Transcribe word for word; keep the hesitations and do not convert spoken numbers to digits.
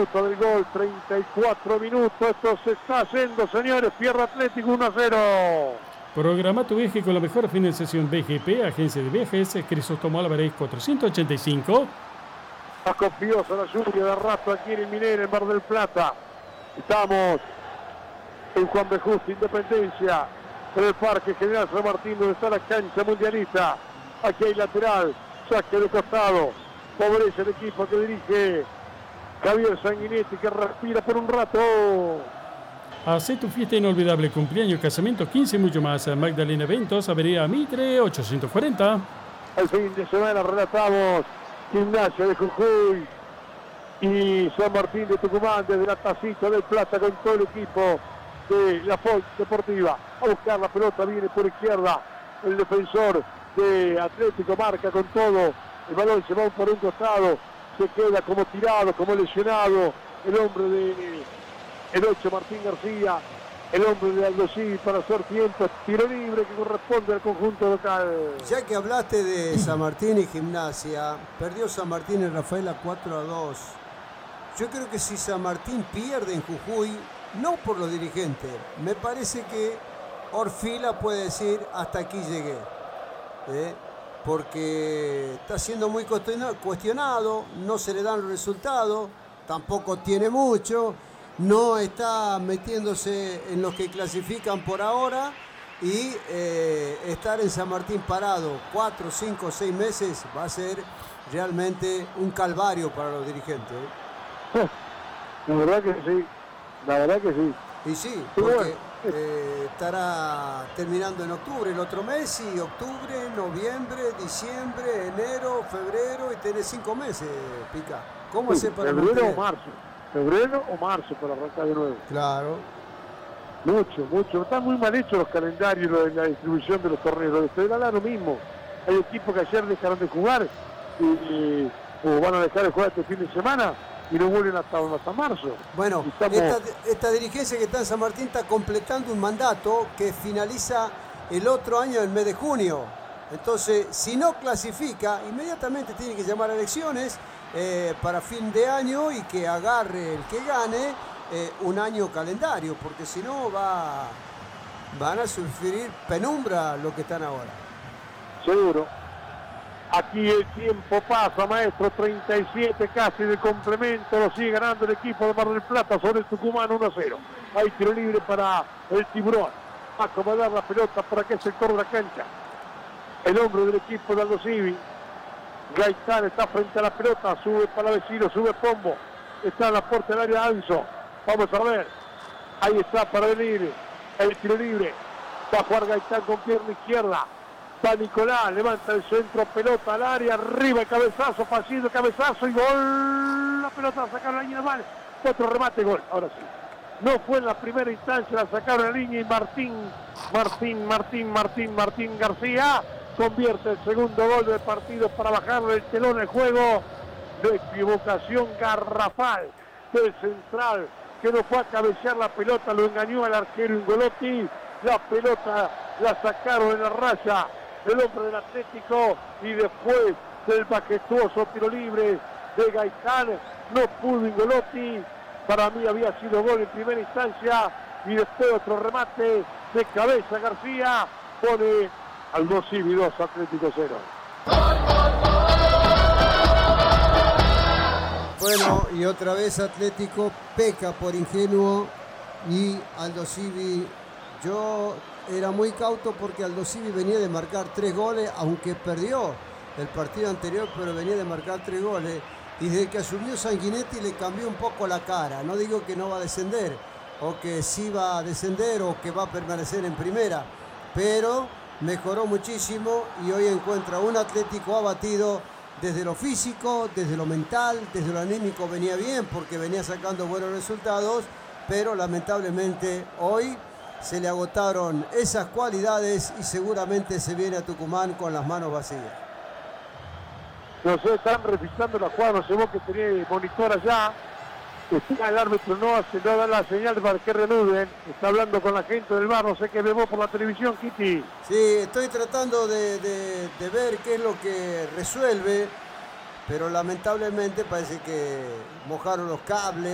minutos del gol, treinta y cuatro minutos. Esto se está yendo, señores. Pierde Atlético uno a cero. Programa tu viaje con la mejor financiación B G P, agencia de viajes, Crisóstomo Álvarez cuatrocientos ochenta y cinco. Está copiosa la lluvia de rato aquí en el Minero, en Mar del Plata. Estamos en Juan B. Justo, Independencia, en el Parque General San Martín, donde está la cancha mundialista. Aquí hay lateral, saque de costado, favorece el equipo que dirige Javier Sanguinetti, que respira por un rato. Hacé tu fiesta inolvidable, cumpleaños, casamiento, quince y mucho más. Magdalena Eventos, Avenida Mitre, ochocientos cuarenta. El fin de semana relatamos Gimnasia de Jujuy y San Martín de Tucumán, desde la tacita del Plata, con todo el equipo de la Fox Deportiva. A buscar la pelota, viene por izquierda el defensor de Atlético, marca con todo. El balón se va por un costado, se queda como tirado, como lesionado el hombre de el ocho, Martín García, el hombre de Aldo Civi, para hacer tiempo. Tiro libre que corresponde al conjunto local. Ya que hablaste de San Martín y Gimnasia, perdió San Martín en Rafaela cuatro a dos. Yo creo que si San Martín pierde en Jujuy, no por los dirigentes, me parece que Orfila puede decir hasta aquí llegué, ¿eh? Porque está siendo muy cuestionado, no se le dan los resultados, tampoco tiene mucho, no está metiéndose en los que clasifican por ahora, y eh, estar en San Martín parado cuatro, cinco, seis meses va a ser realmente un calvario para los dirigentes, ¿eh? La verdad que sí, la verdad que sí. Y sí, porque eh, estará terminando en octubre el otro mes, y octubre, noviembre, diciembre, enero, febrero, y tenés cinco meses, Pica. ¿Cómo Sí, hace para febrero mantener? o marzo, febrero o marzo para arrancar de nuevo. Claro. Mucho, mucho. Están muy mal hechos los calendarios, lo de la distribución de los torneos. Lo de Federal lo mismo. Hay equipos que ayer dejaron de jugar y, y o van a dejar de jugar este fin de semana y no vuelven hasta, hasta marzo. Bueno, Estamos... esta, esta dirigencia que está en San Martín está completando un mandato que finaliza el otro año, el mes de junio. Entonces, si no clasifica, inmediatamente tiene que llamar a elecciones eh, para fin de año, y que agarre el que gane eh, un año calendario, porque si no va, van a sufrir penumbra lo que están ahora. Seguro. Aquí el tiempo pasa, maestro, treinta y siete casi de complemento, lo sigue ganando el equipo de Mar del Plata sobre el Tucumán uno a cero. Hay tiro libre para el Tiburón. Va a acomodar la pelota para qué sector de la cancha. El hombre del equipo de Aldo Civi. Gaitán está frente a la pelota, sube para vecino, sube Pombo. Está en la puerta del área Anzo. Vamos a ver. Ahí está para venir el tiro libre. Va a jugar Gaitán con pierna izquierda. Va Nicolás, levanta el centro, pelota al área, arriba el cabezazo, Faciendo cabezazo y gol. La pelota la sacaron a la línea mal. Otro remate, gol. Ahora sí. No fue en la primera instancia, la sacaron a la línea y Martín, Martín, Martín, Martín, Martín García convierte el segundo gol del partido para bajarle el telón al juego. De equivocación garrafal del central, que no fue a cabecear la pelota, lo engañó al arquero Ingolotti. La pelota la sacaron en la raya el hombre del Atlético, y después del majestuoso tiro libre de Gaitán no pudo Ingolotti. Para mí había sido gol en primera instancia, y después otro remate de cabeza García pone al dos y dos, Atlético cero. Bueno, y otra vez Atlético peca por ingenuo, y Aldo Civi, yo era muy cauto porque Aldo Civi venía de marcar tres goles, aunque perdió el partido anterior, pero venía de marcar tres goles, y desde que asumió Sanguinetti le cambió un poco la cara. No digo que no va a descender, o que sí va a descender, o que va a permanecer en primera, pero mejoró muchísimo, y hoy encuentra un Atlético abatido desde lo físico, desde lo mental, desde lo anímico. Venía bien porque venía sacando buenos resultados, pero lamentablemente hoy se le agotaron esas cualidades, y seguramente se viene a Tucumán con las manos vacías. No sé, están revisando la jugada, no sé vos que tenés monitor allá. Está el árbitro, no hace, no da la señal para que reanuden. Está hablando con la gente del bar, no sé qué vemos por la televisión, Kitty. Sí, estoy tratando de, de, de ver qué es lo que resuelve, pero lamentablemente parece que mojaron los cables.